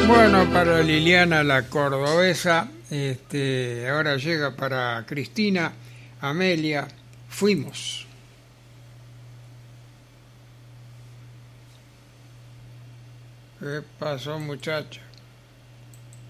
Bueno, para Liliana la cordobesa, ahora llega para Cristina, Amelia, fuimos. ¿Qué pasó, muchacha?